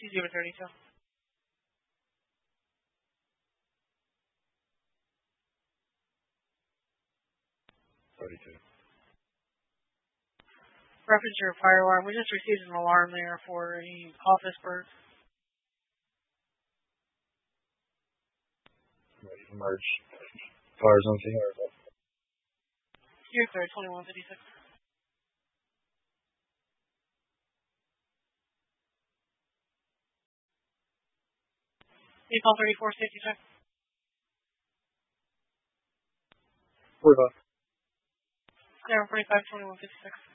2032. 32. Reference your fire alarm. We just received an alarm there for a office burn. Ready to merge. Fire zone scene or what? You're clear, 2156. Call 34, safety check. 45. Clear on 45, 2156.